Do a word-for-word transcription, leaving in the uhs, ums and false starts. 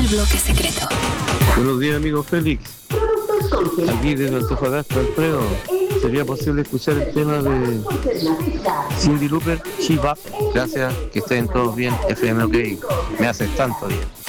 el bloque secreto. Buenos días, amigo Félix. Aquí desde Antofagasta, Alfredo. ¿Sería posible escuchar el tema de Cyndi Lauper, She Back? Gracias, que estén todos bien. F M OK, me haces tanto bien.